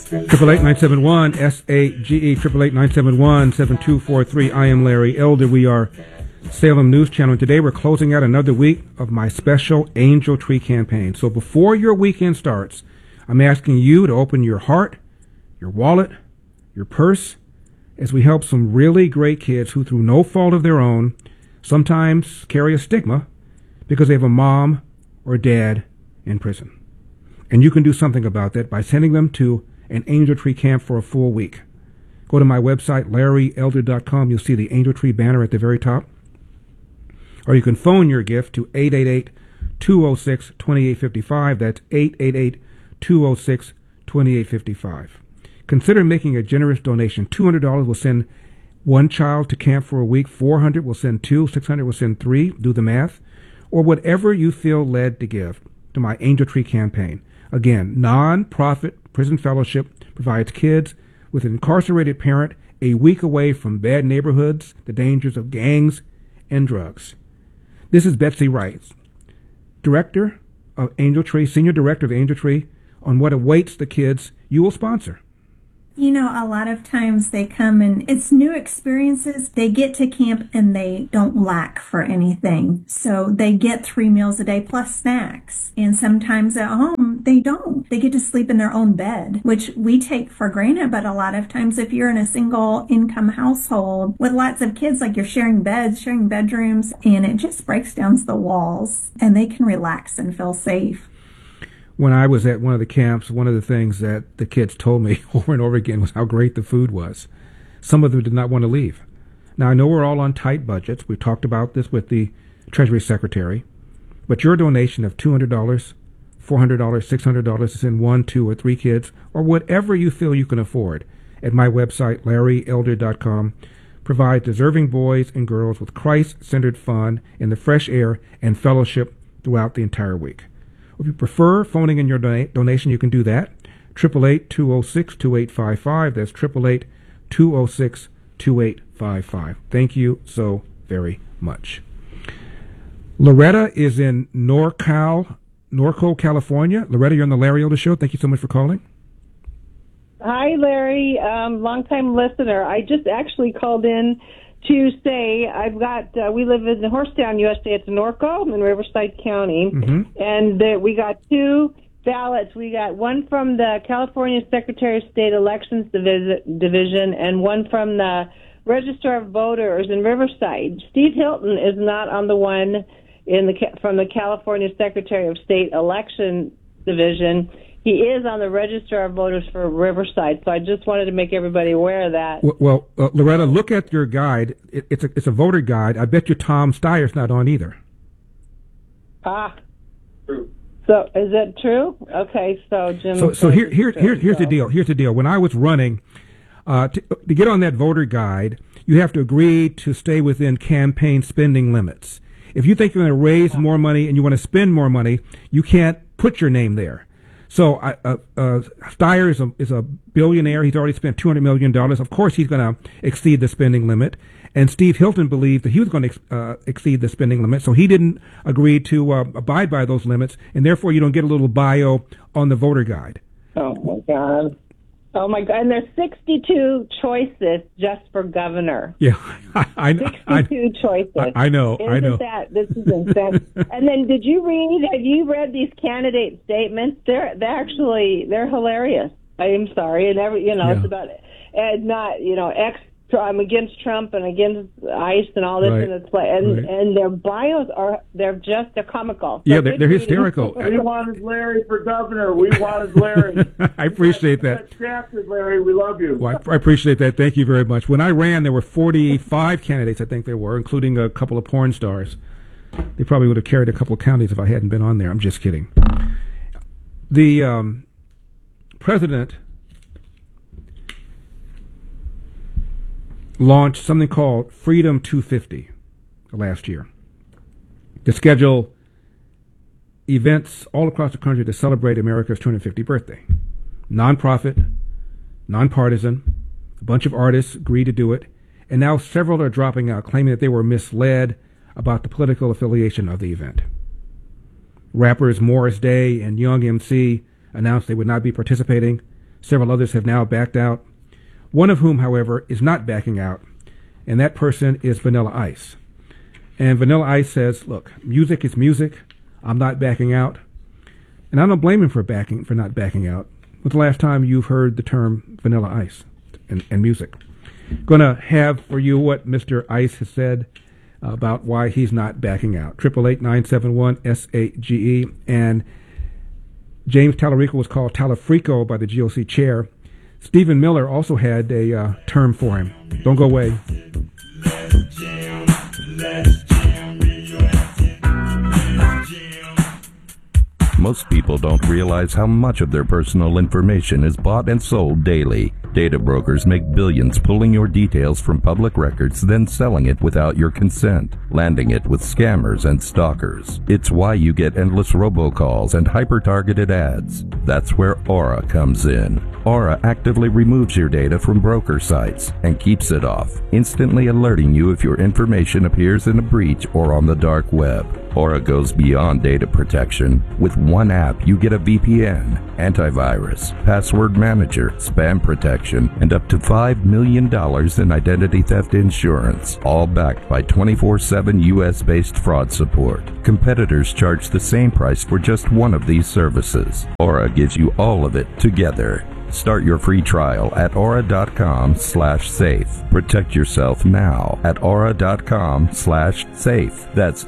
888-971-SAGE, 888-971-7243. I am Larry Elder. We are Salem News Channel, and today we're closing out another week of my special Angel Tree campaign. So before your weekend starts, I'm asking you to open your heart, your wallet, your purse, as we help some really great kids who, through no fault of their own, sometimes carry a stigma because they have a mom or dad in prison. And you can do something about that by sending them to an Angel Tree camp for a full week. Go to my website, LarryElder.com. You'll see the Angel Tree banner at the very top. Or you can phone your gift to 888-206-2855. That's 888-206-2855. Consider making a generous donation. $200 will send one child to camp for a week. $400 will send two. $600 will send three. Do the math. Or whatever you feel led to give to my Angel Tree campaign. Again, non-profit prison fellowship provides kids with an incarcerated parent a week away from bad neighborhoods, the dangers of gangs, and drugs. This is Betsy Wright, director of Angel Tree, senior director of Angel Tree, on what awaits the kids you will sponsor. You know, a lot of times they come and it's new experiences. They get to camp and they don't lack for anything. So they get 3 meals a day plus snacks. And sometimes at home, they don't. They get to sleep in their own bed, which we take for granted. But a lot of times if you're in a single income household with lots of kids, like you're sharing beds, sharing bedrooms, and it just breaks down the walls and they can relax and feel safe. When I was at one of the camps, one of the things that the kids told me over and over again was how great the food was. Some of them did not want to leave. Now, I know we're all on tight budgets. We talked about this with the Treasury Secretary. But your donation of $200, $400, $600 to send 1, 2, or 3 kids, or whatever you feel you can afford, at my website, LarryElder.com, provides deserving boys and girls with Christ-centered fun in the fresh air and fellowship throughout the entire week. If you prefer phoning in your donation, you can do that. 888-206-2855. That's 888-206-2855. Thank you so very much. Loretta is in Norco, California. Loretta, you're on the Larry Elder Show. Thank you so much for calling. Hi, Larry. Long-time listener. I just actually called in to say I've got, we live in Horsetown, USA. It's Norco. I'm in Riverside County. Mm-hmm. And we got 2 ballots. We got one from the California Secretary of State Elections Division and one from the Register of Voters in Riverside. Steve Hilton is not on the one from the California Secretary of State Election Division. He is on the Register of Voters for Riverside, so I just wanted to make everybody aware of that. Well, Loretta, look at your guide. It's a voter guide. I bet you Tom Steyer's not on either. True. So is that true? Okay, so Jim. So here's the deal. Here's the deal. When I was running, to get on that voter guide, you have to agree to stay within campaign spending limits. If you think you're going to raise more money and you want to spend more money, you can't put your name there. So Steyer is a billionaire. He's already spent $200 million. Of course, he's going to exceed the spending limit. And Steve Hilton believed that he was going to exceed the spending limit, so he didn't agree to abide by those limits, and therefore you don't get a little bio on the voter guide. Oh, my God. Oh, my God. And there's 62 choices just for governor. Yeah, 62 choices. I know. This is insane. And then have you read these candidate statements? They're hilarious. I am sorry. And it's about, I'm against Trump and against ICE and all this, right. And their bios they're comical. Yeah, they're hysterical. We wanted Larry for governor. We wanted Larry. I appreciate that. Larry, we love you. Well, I appreciate that. Thank you very much. When I ran, there were 45 candidates, I think there were, including a couple of porn stars. They probably would have carried a couple of counties if I hadn't been on there. I'm just kidding. The president launched something called Freedom 250 last year to schedule events all across the country to celebrate America's 250th birthday. Nonprofit, nonpartisan, a bunch of artists agreed to do it, and now several are dropping out, claiming that they were misled about the political affiliation of the event. Rappers Morris Day and Young MC announced they would not be participating. Several others have now backed out. One of whom, however, is not backing out, and that person is Vanilla Ice. And Vanilla Ice says, look, music is music. I'm not backing out. And I don't blame him for not backing out. When's the last time you've heard the term Vanilla Ice and music? Going to have for you what Mr. Ice has said about why he's not backing out. 888-971-SAGE. And James Tallarico was called Talafrico by the GOC chair. Stephen Miller also had a term for him. Don't go away. Most people don't realize how much of their personal information is bought and sold daily. Data brokers make billions pulling your details from public records, then selling it without your consent, landing it with scammers and stalkers. It's why you get endless robocalls and hyper-targeted ads. That's where Aura comes in. Aura actively removes your data from broker sites and keeps it off, instantly alerting you if your information appears in a breach or on the dark web. Aura goes beyond data protection. With one app, you get a VPN, antivirus, password manager, spam protection, and up to $5 million in identity theft insurance, all backed by 24/7 US-based fraud support. Competitors charge the same price for just one of these services. Aura gives you all of it together. Start your free trial at aura.com/safe. Protect yourself now at aura.com/safe. That's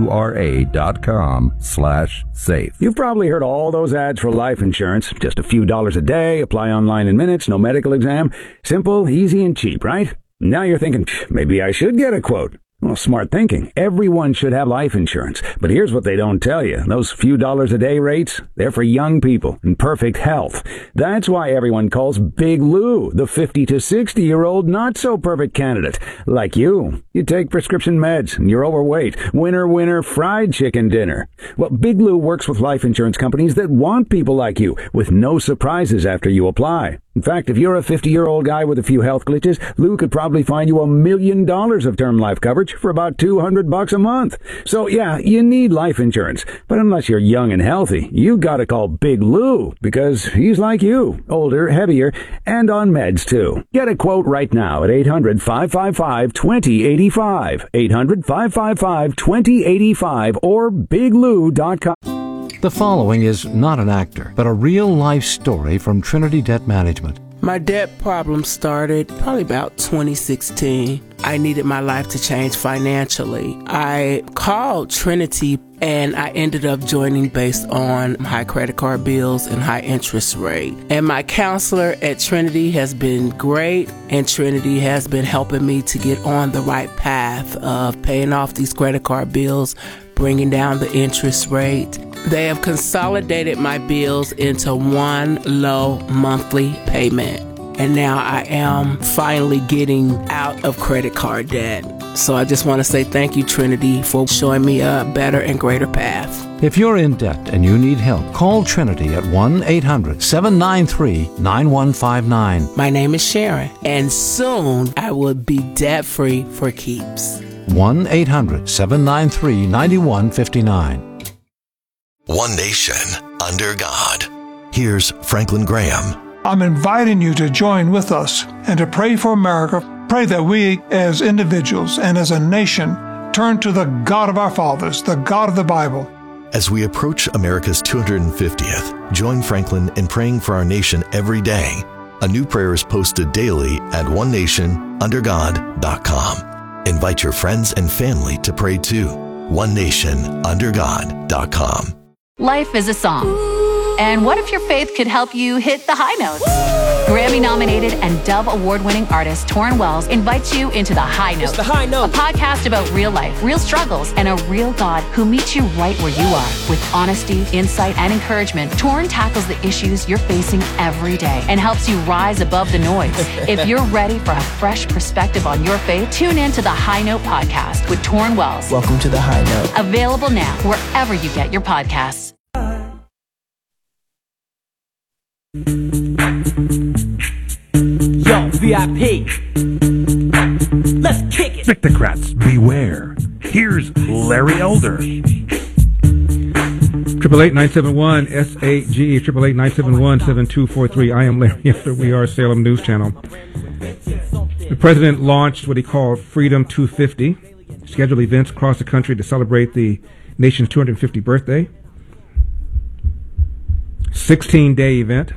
AURA.com/safe. You've probably heard all those ads for life insurance. Just a few dollars a day, apply online in minutes, no medical exam. Simple, easy, and cheap, right? Now you're thinking, maybe I should get a quote. Well, smart thinking. Everyone should have life insurance. But here's what they don't tell you. Those few dollars a day rates, they're for young people in perfect health. That's why everyone calls Big Lou the 50 to 60-year-old not-so-perfect candidate. Like you. You take prescription meds and you're overweight. Winner, fried chicken dinner. Well, Big Lou works with life insurance companies that want people like you with no surprises after you apply. In fact, if you're a 50-year-old guy with a few health glitches, Lou could probably find you $1 million of term life coverage for about $200 a month. So yeah, you need life insurance. But unless you're young and healthy, you gotta call Big Lou because he's like you, older, heavier, and on meds too. Get a quote right now at 800-555-2085, 800-555-2085, or biglou.com. The following is not an actor, but a real-life story from Trinity Debt Management. My debt problem started probably about 2016. I needed my life to change financially. I called Trinity and I ended up joining based on high credit card bills and high interest rate. And my counselor at Trinity has been great, and Trinity has been helping me to get on the right path of paying off these credit card bills, bringing down the interest rate. They have consolidated my bills into one low monthly payment. And now I am finally getting out of credit card debt. So I just want to say thank you, Trinity, for showing me a better and greater path. If you're in debt and you need help, call Trinity at 1-800-793-9159. My name is Sharon, and soon I will be debt-free for keeps. 1-800-793-9159. One nation under God. Here's Franklin Graham. I'm inviting you to join with us and to pray for America. Pray that we as individuals and as a nation turn to the God of our fathers, the God of the Bible. As we approach America's 250th, join Franklin in praying for our nation every day. A new prayer is posted daily at onenationundergod.com. Invite your friends and family to pray too. onenationundergod.com. Life is a song. And what if your faith could help you hit the high notes? Grammy-nominated and Dove Award-winning artist Torrin Wells invites you into The High Note. It's The High Note. A podcast about real life, real struggles, and a real God who meets you right where you are. With honesty, insight, and encouragement, Torrin tackles the issues you're facing every day and helps you rise above the noise. If you're ready for a fresh perspective on your faith, tune in to The High Note podcast with Torrin Wells. Welcome to The High Note. Available now wherever you get your podcasts. Yo, VIP. Let's kick it. Victocrats, beware. Here's Larry Elder. 888-971-SAGE, 888-971-7243. I am Larry Elder. We are Salem News Channel. The president launched what he called Freedom 250, scheduled events across the country to celebrate the nation's 250th birthday. 16-day event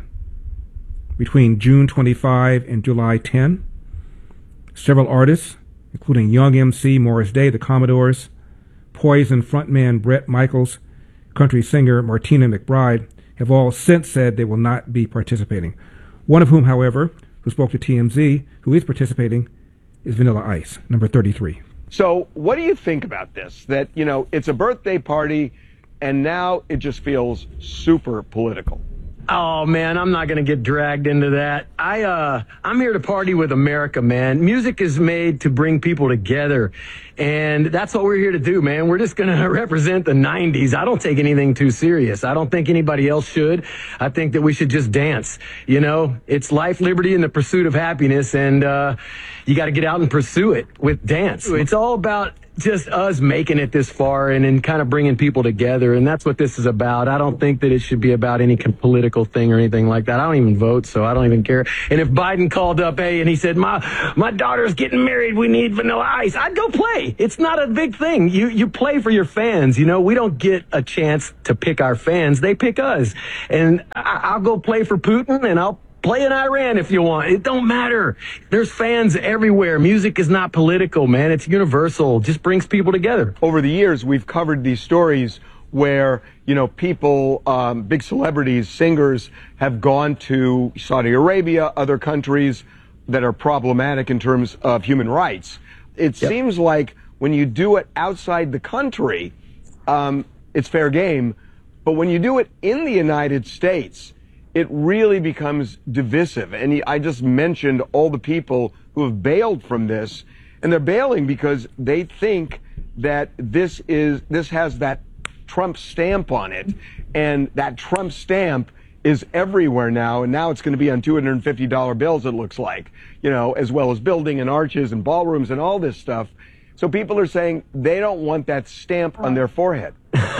between June 25 and July 10. Several artists, including Young MC, Morris Day, the Commodores, Poison frontman Bret Michaels, country singer Martina McBride, have all since said they will not be participating. One of whom, however, who spoke to TMZ, who is participating, is Vanilla Ice, number 33. So what do you think about this? That, you know, it's a birthday party, and now it just feels super political. Oh, man, I'm not going to get dragged into that. I'm here to party with America, man. Music is made to bring people together, and that's what we're here to do, man. We're just going to represent the 90s. I don't take anything too serious. I don't think anybody else should. I think that we should just dance. You know, it's life, liberty, and the pursuit of happiness, and you got to get out and pursue it with dance. It's all about just us making it this far and kind of bringing people together, and that's what this is about. I don't think that it should be about any political thing or anything like that. I don't even vote, so I don't even care. And if Biden called up, hey, and he said, my daughter's getting married, we need Vanilla Ice, I'd go play. It's not a big thing. You play for your fans. You know, we don't get a chance to pick our fans. They pick us. And I'll go play for Putin, and I'll play in Iran if you want. It don't matter. There's fans everywhere. Music is not political, man. It's universal. It just brings people together. Over the years, we've covered these stories where, you know, people, big celebrities, singers, have gone to Saudi Arabia, other countries that are problematic in terms of human rights. It seems like when you do it outside the country, it's fair game. But when you do it in the United States, it really becomes divisive. And I just mentioned all the people who have bailed from this, and they're bailing because they think that this has that Trump stamp on it, and that Trump stamp is everywhere now, and now it's going to be on $250 bills, it looks like, you know, as well as building and arches and ballrooms and all this stuff. So people are saying they don't want that stamp on their forehead.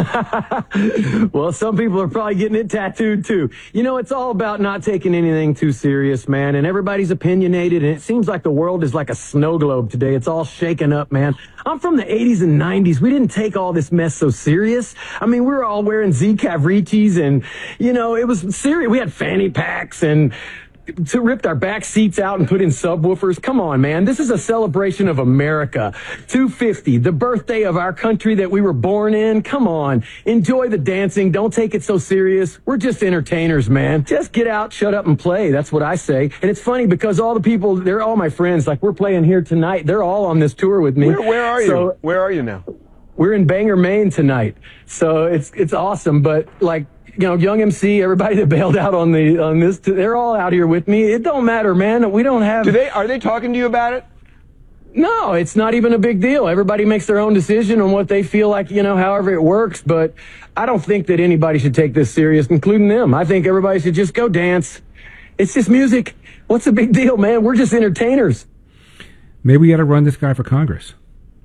Well, some people are probably getting it tattooed too. You know, it's all about not taking anything too serious, man, and everybody's opinionated, and it seems like the world is like a snow globe today. It's all shaken up, man. I'm from the 80s and 90s. We didn't take all this mess so serious. I mean, we were all wearing Z Cavricis, and, you know, it was serious. We had fanny packs and ripped our back seats out and put in subwoofers. Come on, man. This is a celebration of America. 250, the birthday of our country that we were born in. Come on. Enjoy the dancing. Don't take it so serious. We're just entertainers, man. Just get out, shut up, and play. That's what I say. And it's funny because all the people, they're all my friends. Like, we're playing here tonight. They're all on this tour with me. Where are you? Where are you now? We're in Bangor, Maine tonight. So it's awesome. But, like, you know, Young MC, everybody that bailed out on this, they're all out here with me. It don't matter, man. We don't have. Are they talking to you about it? No, it's not even a big deal. Everybody makes their own decision on what they feel like, you know, however it works. But I don't think that anybody should take this serious, including them. I think everybody should just go dance. It's just music. What's the big deal, man? We're just entertainers. Maybe we got to run this guy for Congress.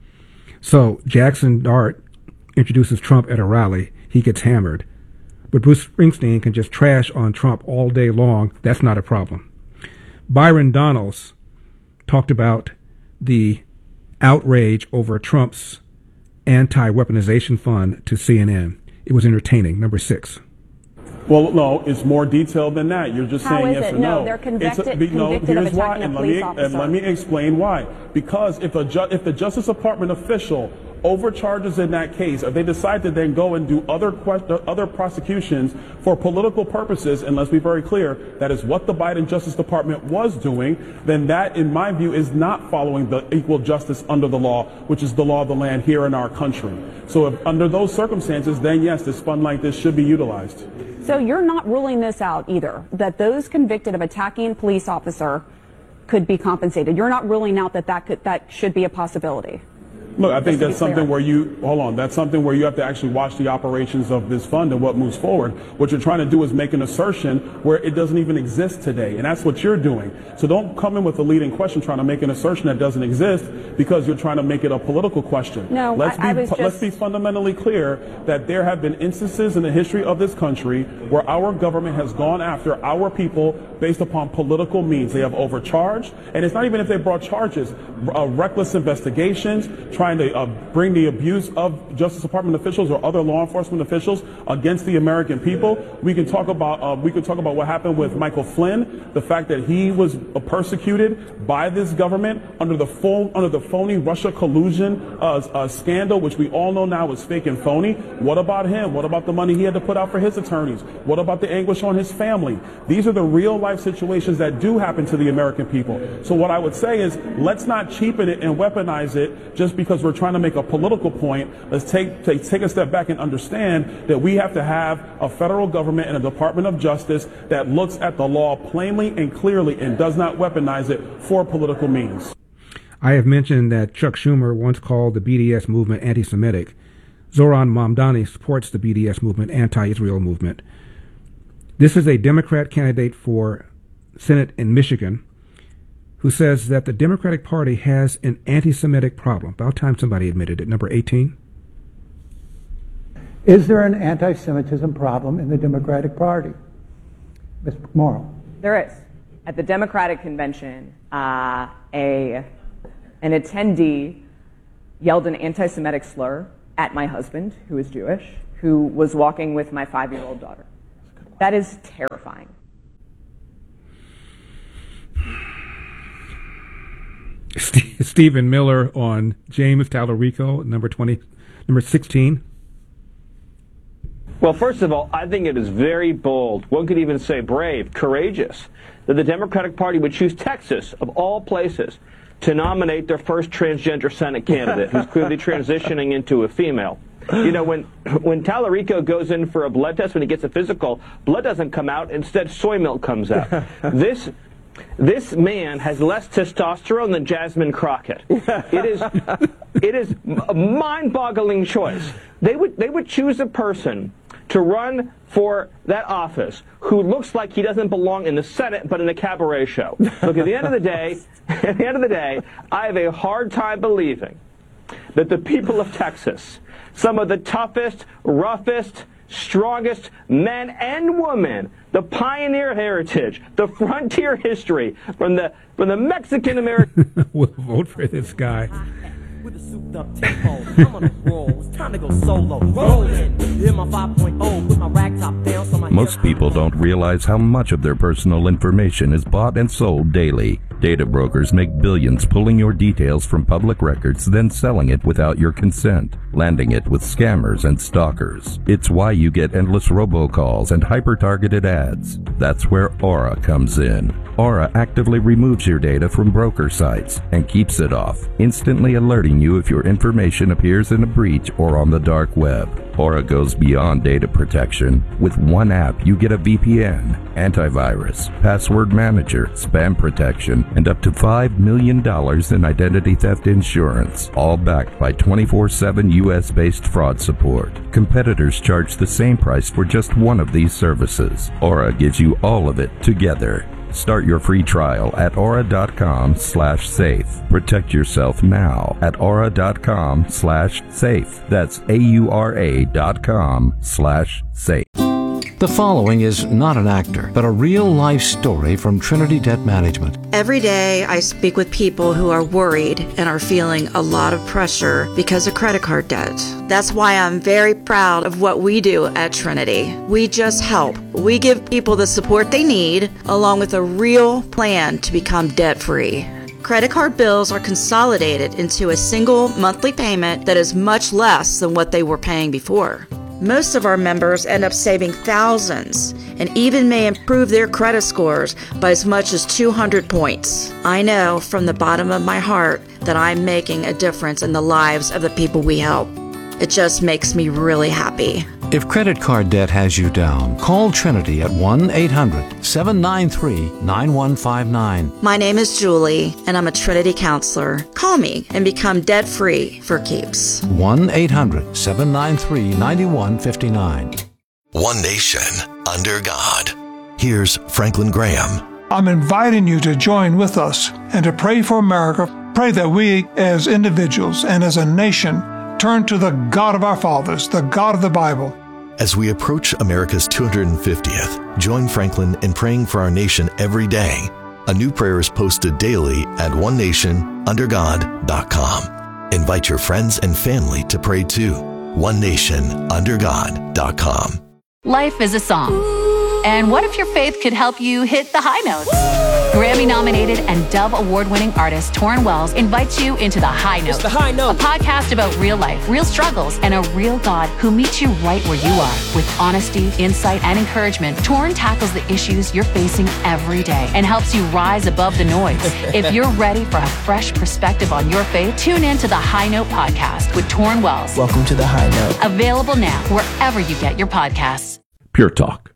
So Jackson Dart introduces Trump at a rally. He gets hammered. But Bruce Springsteen can just trash on Trump all day long. That's not a problem. Byron Donalds talked about the outrage over Trump's anti-weaponization fund to CNN. It was entertaining. Number 6. Well, no, it's more detailed than that. You're just saying yes or no. No, they're convicted of attacking a police officer. And let me explain why. Because if the Justice Department official overcharges in that case, if they decide to then go and do other prosecutions for political purposes, and let's be very clear, that is what the Biden Justice Department was doing, then that, in my view, is not following the equal justice under the law, which is the law of the land here in our country. So if under those circumstances, then yes, this fund like this should be utilized. So you're not ruling this out either, that those convicted of attacking a police officer could be compensated. You're not ruling out that should be a possibility. Look, I think Just to be that's something clear. that's something where you have to actually watch the operations of this fund and what moves forward. What you're trying to do is make an assertion where it doesn't even exist today, and that's what you're doing. So don't come in with a leading question trying to make an assertion that doesn't exist because you're trying to make it a political question. No, Let's be fundamentally clear that there have been instances in the history of this country where our government has gone after our people based upon political means. They have overcharged, and it's not even if they brought charges, reckless investigations, trying to bring the abuse of Justice Department officials or other law enforcement officials against the American people. We can talk about what happened with Michael Flynn, the fact that he was persecuted by this government under the phony Russia collusion scandal, which we all know now is fake and phony. What about him? What about the money he had to put out for his attorneys? What about the anguish on his family? These are the real life situations that do happen to the American people. So what I would say is, let's not cheapen it and weaponize it just because we're trying to make a political point. Let's take a step back and understand that we have to have a federal government and a Department of Justice that looks at the law plainly and clearly and does not weaponize it for political means. I have mentioned that Chuck Schumer once called the BDS movement anti-Semitic. Zoran Mamdani supports the BDS movement, anti-Israel movement. This is a Democrat candidate for Senate in Michigan who says that the Democratic Party has an anti-Semitic problem. About time somebody admitted it. Number 18. Is there an anti-Semitism problem in the Democratic Party? Ms. McMorrow. There is. At the Democratic convention, an attendee yelled an anti-Semitic slur at my husband, who is Jewish, who was walking with my 5-year-old daughter. That is terrifying. Stephen Miller on James Tallarico, number 16. Well, first of all, I think it is very bold. One could even say brave, courageous, that the Democratic Party would choose Texas, of all places, to nominate their first transgender Senate candidate, who's clearly transitioning into a female. You know, when Tallarico goes in for a blood test, when he gets a physical, blood doesn't come out. Instead, soy milk comes out. This man has less testosterone than Jasmine Crockett. It is a mind-boggling choice. They would choose a person to run for that office who looks like he doesn't belong in the Senate but in a cabaret show. Look, at the end of the day, I have a hard time believing that the people of Texas, some of the toughest, roughest, strongest men and women, the pioneer heritage, the frontier history from the Mexican American will vote for this guy. With a souped up tempo, I'm on a roll. It's time to go solo. Rollin'. Hit my 5.0, put my rag top down so my Most people don't realize how much of their personal information is bought and sold daily. Data brokers make billions pulling your details from public records, then selling it without your consent, landing it with scammers and stalkers. It's why you get endless robocalls and hyper-targeted ads. That's where Aura comes in. Aura actively removes your data from broker sites and keeps it off, instantly alerting you if your information appears in a breach or on the dark web. Aura goes beyond data protection. With one app, you get a VPN, antivirus, password manager, spam protection, and up to $5 million in identity theft insurance, all backed by 24/7 U.S.-based fraud support. Competitors charge the same price for just one of these services. Aura gives you all of it together. Start your free trial at aura.com/safe. Protect yourself now at aura.com/safe. That's AURA.com/safe. The following is not an actor, but a real-life story from Trinity Debt Management. Every day I speak with people who are worried and are feeling a lot of pressure because of credit card debt. That's why I'm very proud of what we do at Trinity. We just help. We give people the support they need, along with a real plan to become debt-free. Credit card bills are consolidated into a single monthly payment that is much less than what they were paying before. Most of our members end up saving thousands and even may improve their credit scores by as much as 200 points. I know from the bottom of my heart that I'm making a difference in the lives of the people we help. It just makes me really happy. If credit card debt has you down, call Trinity at 1-800-793-9159. My name is Julie, and I'm a Trinity counselor. Call me and become debt-free for keeps. 1-800-793-9159. One nation under God. Here's Franklin Graham. I'm inviting you to join with us and to pray for America. Pray that we, as individuals and as a nation, turn to the God of our fathers, the God of the Bible. As we approach America's 250th, join Franklin in praying for our nation every day. A new prayer is posted daily at onenationundergod.com. Invite your friends and family to pray too. onenationundergod.com. Life is a song. And what if your faith could help you hit the high notes? Grammy-nominated and Dove Award-winning artist Torrin Wells invites you into The High Note. It's The High Note. A podcast about real life, real struggles, and a real God who meets you right where you are. With honesty, insight, and encouragement, Torrin tackles the issues you're facing every day and helps you rise above the noise. If you're ready for a fresh perspective on your faith, tune in to The High Note podcast with Torrin Wells. Welcome to The High Note. Available now wherever you get your podcasts. Pure Talk.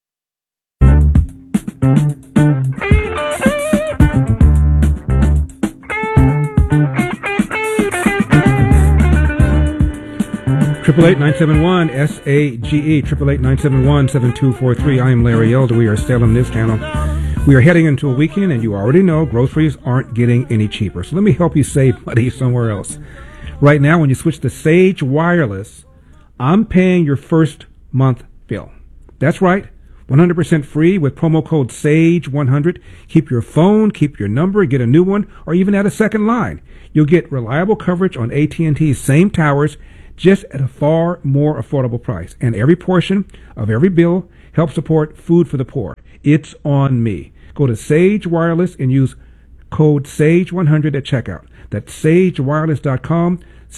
Triple 8-971 SAGE 888-971-7243. I am Larry Elder. We are Salem News Channel. We are heading into a weekend, and you already know groceries aren't getting any cheaper. So let me help you save money somewhere else. Right now, when you switch to Sage Wireless, I'm paying your first month bill. That's right. 100% free with promo code SAGE100. Keep your phone, keep your number, get a new one, or even add a second line. You'll get reliable coverage on AT&T's same towers, just at a far more affordable price. And every portion of every bill helps support food for the poor. It's on me. Go to Sage Wireless and use code SAGE100 at checkout. That's sagewireless.com,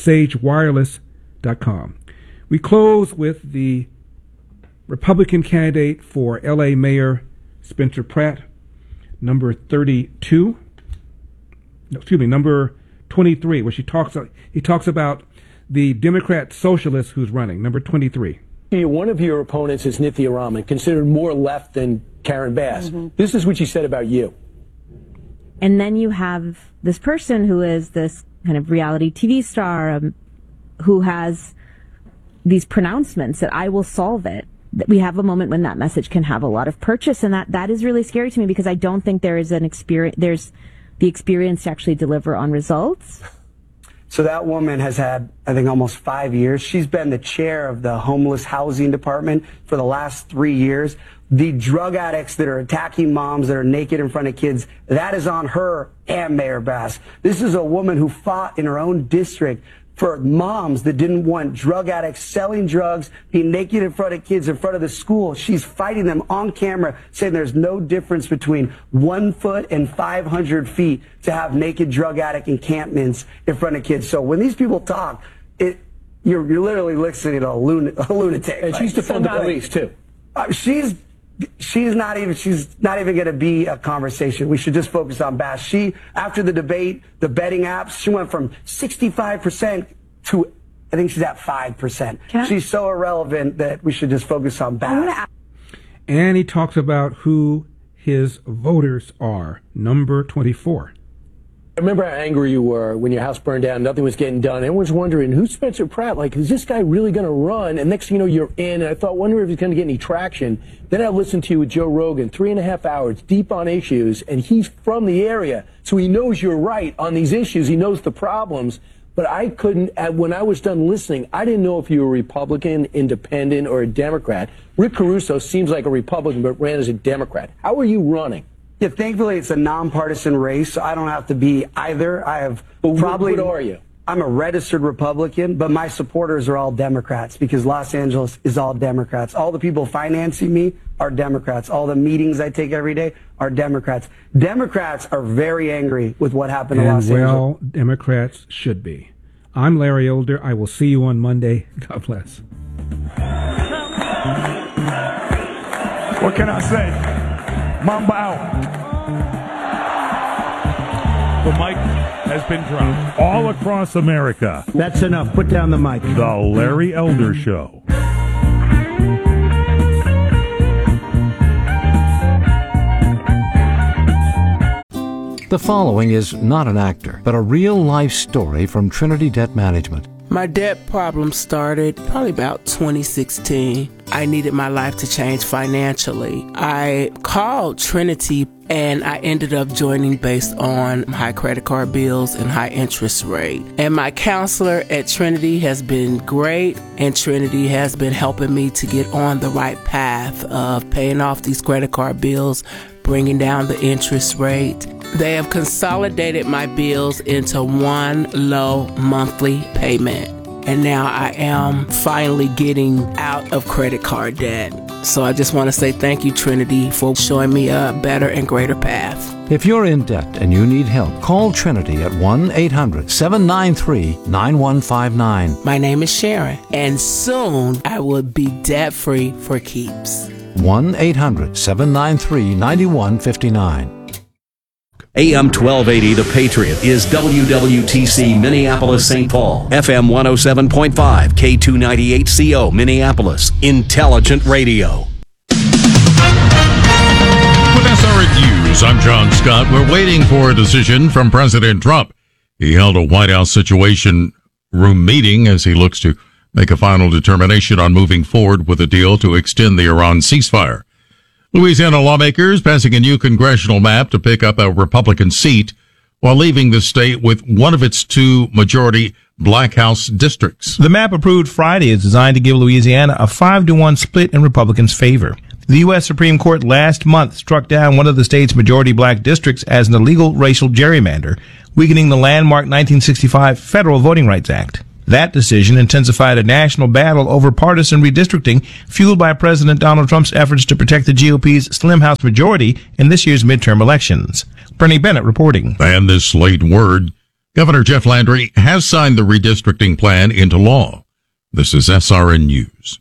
sagewireless.com. We close with the Republican candidate for L.A. Mayor Spencer Pratt, number 32. No, excuse me, number 23, where he talks about the Democrat socialist who's running, number 23. One of your opponents is Nithya Raman, considered more left than Karen Bass. Mm-hmm. This is what she said about you. And then you have this person who is this kind of reality TV star who has these pronouncements that I will solve it. We have a moment when that message can have a lot of purchase, and that is really scary to me because I don't think there's the experience to actually deliver on results. So that woman has had, I think, almost 5 years. She's been the chair of the homeless housing department for the last 3 years. The drug addicts that are attacking moms that are naked in front of kids, that is on her and Mayor Bass. This is a woman who fought in her own district for moms that didn't want drug addicts selling drugs, being naked in front of kids in front of the school. She's fighting them on camera, saying there's no difference between 1 foot and 500 feet to have naked drug addict encampments in front of kids. So when these people talk, you're literally listening to a lunatic. And she's defunded the police too. She's not even going to be a conversation. We should just focus on Bass. She, after the debate, the betting apps, she went from 65% to, I think she's at 5%. She's so irrelevant that we should just focus on Bass. And he talks about who his voters are. Number 24. I remember how angry you were when your house burned down, nothing was getting done. Everyone's wondering, who's Spencer Pratt? Like, is this guy really going to run? And next thing you know, you're in. And I thought, wonder if he's going to get any traction. Then I listened to you with Joe Rogan, 3.5 hours, deep on issues. And he's from the area, so he knows you're right on these issues. He knows the problems. But I couldn't, when I was done listening, I didn't know if you were a Republican, independent, or a Democrat. Rick Caruso seems like a Republican, but ran as a Democrat. How are you running? Yeah, thankfully it's a nonpartisan race, so I don't have to be either. I have probably. What are you? I'm a registered Republican, but my supporters are all Democrats because Los Angeles is all Democrats. All the people financing me are Democrats. All the meetings I take every day are Democrats. Democrats are very angry with what happened in Los Angeles. Well, Democrats should be. I'm Larry Elder. I will see you on Monday. God bless. What can I say? Mamba out. But Mike, has been dropped all across America. That's enough. Put down the mic. The Larry Elder Show. The following is not an actor, but a real-life story from Trinity Debt Management. My debt problem started probably about 2016. I needed my life to change financially. I called Trinity and I ended up joining based on high credit card bills and high interest rate. And my counselor at Trinity has been great, and Trinity has been helping me to get on the right path of paying off these credit card bills, bringing down the interest rate. They have consolidated my bills into one low monthly payment. And now I am finally getting out of credit card debt. So I just want to say thank you, Trinity, for showing me a better and greater path. If you're in debt and you need help, call Trinity at 1-800-793-9159. My name is Sharon, and soon I will be debt-free for keeps. 1-800-793-9159. AM 1280, The Patriot, is WWTC Minneapolis, St. Paul. FM 107.5, K298CO, Minneapolis. Intelligent Radio. With SRN News, I'm John Scott. We're waiting for a decision from President Trump. He held a White House Situation Room meeting as he looks to make a final determination on moving forward with a deal to extend the Iran ceasefire. Louisiana lawmakers passing a new congressional map to pick up a Republican seat while leaving the state with one of its two majority Black House districts. The map approved Friday is designed to give Louisiana a 5-1 split in Republicans' favor. The U.S. Supreme Court last month struck down one of the state's majority black districts as an illegal racial gerrymander, weakening the landmark 1965 Federal Voting Rights Act. That decision intensified a national battle over partisan redistricting, fueled by President Donald Trump's efforts to protect the GOP's slim House majority in this year's midterm elections. Bernie Bennett reporting. And this late word, Governor Jeff Landry has signed the redistricting plan into law. This is SRN News.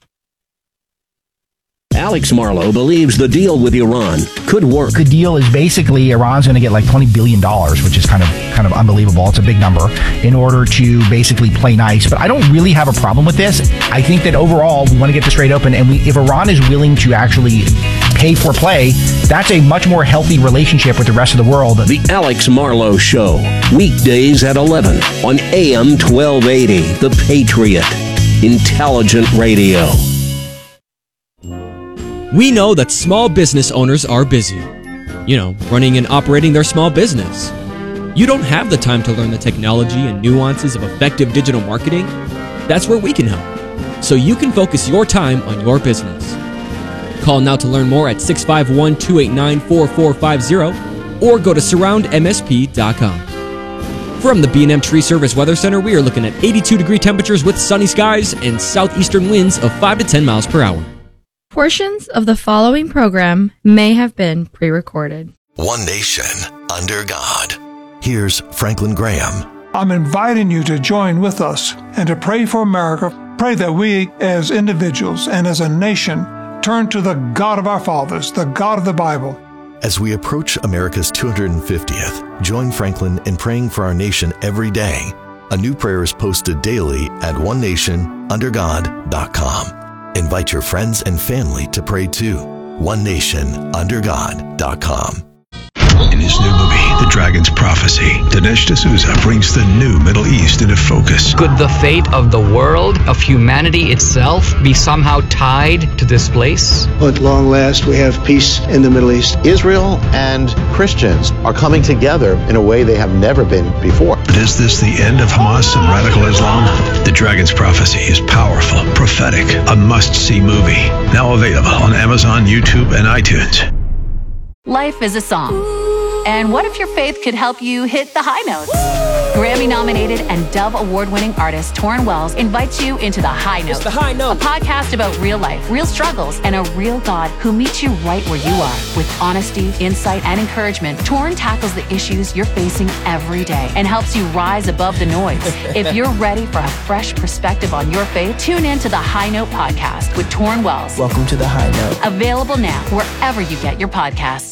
Alex Marlow believes the deal with Iran could work. The deal is basically Iran's going to get like $20 billion, which is kind of unbelievable. It's a big number in order to basically play nice. But I don't really have a problem with this. I think that overall we want to get this straight open, and if Iran is willing to actually pay for play, that's a much more healthy relationship with the rest of the world. The Alex Marlow Show, weekdays at 11 on AM 1280, The Patriot, Intelligent Radio. We know that small business owners are busy. Running and operating their small business. You don't have the time to learn the technology and nuances of effective digital marketing. That's where we can help, so you can focus your time on your business. Call now to learn more at 651-289-4450 or go to surroundmsp.com. From the B&M Tree Service Weather Center, we are looking at 82-degree temperatures with sunny skies and southeastern winds of 5 to 10 miles per hour. Portions of the following program may have been pre-recorded. One nation under God. Here's Franklin Graham. I'm inviting you to join with us and to pray for America. Pray that we as individuals and as a nation turn to the God of our fathers, the God of the Bible. As we approach America's 250th, join Franklin in praying for our nation every day. A new prayer is posted daily at onenationundergod.com. Invite your friends and family to pray too. onenationundergod.com. In his new movie, The Dragon's Prophecy, Dinesh D'Souza brings the new Middle East into focus. Could the fate of the world, of humanity itself, be somehow tied to this place? At long last, we have peace in the Middle East. Israel and Christians are coming together in a way they have never been before. But is this the end of Hamas and radical Islam? The Dragon's Prophecy is powerful, prophetic, a must-see movie. Now available on Amazon, YouTube, and iTunes. Life is a song. And what if your faith could help you hit the high notes? Grammy-nominated and Dove Award-winning artist Torrin Wells invites you into The High Note. It's The High Note. A podcast about real life, real struggles, and a real God who meets you right where you are. With honesty, insight, and encouragement, Torrin tackles the issues you're facing every day and helps you rise above the noise. If you're ready for a fresh perspective on your faith, tune in to The High Note podcast with Torrin Wells. Welcome to The High Note. Available now wherever you get your podcasts.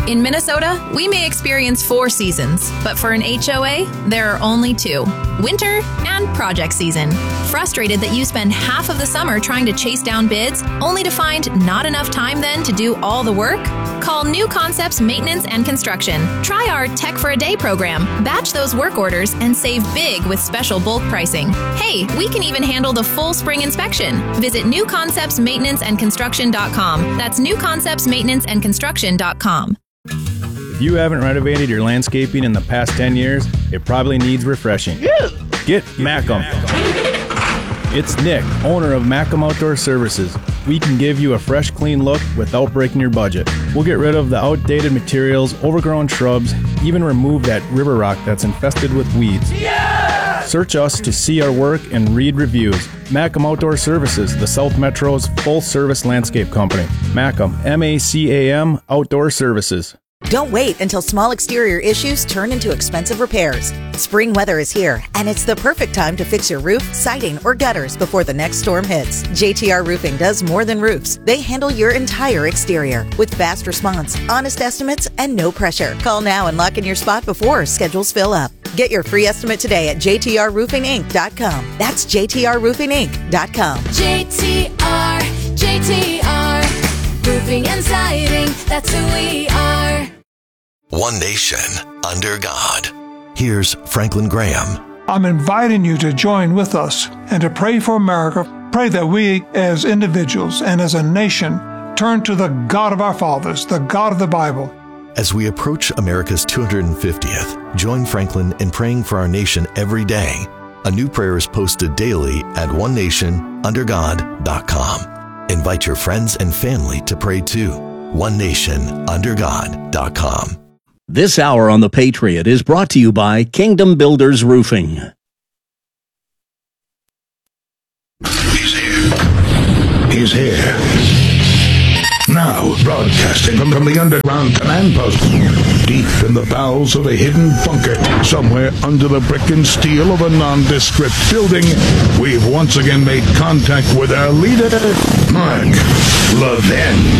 In Minnesota, we may experience 4 seasons, but for an HOA, there are only 2. Winter and project season. Frustrated that you spend half of the summer trying to chase down bids, only to find not enough time then to do all the work? Call New Concepts Maintenance and Construction. Try our Tech for a Day program. Batch those work orders and save big with special bulk pricing. Hey, we can even handle the full spring inspection. Visit newconceptsmaintenanceandconstruction.com. That's newconceptsmaintenanceandconstruction.com. If you haven't renovated your landscaping in the past 10 years, it probably needs refreshing. Get Macam. It's Nick, owner of Macam Outdoor Services. We can give you a fresh, clean look without breaking your budget. We'll get rid of the outdated materials, overgrown shrubs, even remove that river rock that's infested with weeds. Yeah! Search us to see our work and read reviews. Macam Outdoor Services, the South Metro's full-service landscape company. Macam, M-A-C-A-M, Outdoor Services. Don't wait until small exterior issues turn into expensive repairs. Spring weather is here, and it's the perfect time to fix your roof, siding, or gutters before the next storm hits. JTR Roofing does more than roofs. They handle your entire exterior with fast response, honest estimates, and no pressure. Call now and lock in your spot before schedules fill up. Get your free estimate today at jtrroofinginc.com. That's jtrroofinginc.com. JTR, roofing and siding, that's who we are. One nation under God. Here's Franklin Graham. I'm inviting you to join with us and to pray for America. Pray that we as individuals and as a nation turn to the God of our fathers, the God of the Bible. As we approach America's 250th, join Franklin in praying for our nation every day. A new prayer is posted daily at onenationundergod.com. Invite your friends and family to pray too. onenationundergod.com. This hour on The Patriot is brought to you by Kingdom Builders Roofing. He's here. He's here. Now, broadcasting from the underground command post, deep in the bowels of a hidden bunker, somewhere under the brick and steel of a nondescript building, we've once again made contact with our leader, Mark Levin.